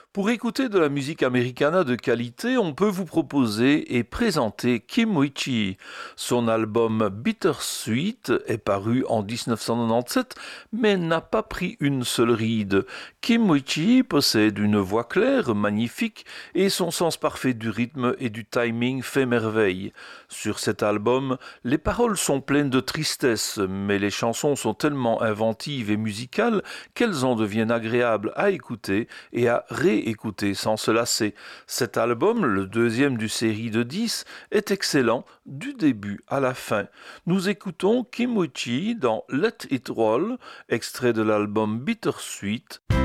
Pour écouter de la musique americana de qualité, on peut vous proposer et présenter Kim Witchy. Son album Bittersweet est paru en 1997, mais n'a pas pris une seule ride. Kim Witchy possède une voix claire, magnifique, et son sens parfait du rythme et du timing fait merveille. Sur cet album, les paroles sont pleines de tristesse, mais les chansons sont tellement inventives et musicales qu'elles en deviennent agréables à écouter et à réécouter sans se lasser. Cet album, le deuxième du série de 10, est excellent du début à la fin. Nous écoutons Kim Witchy dans Let It Roll, extrait de l'album Bittersweet.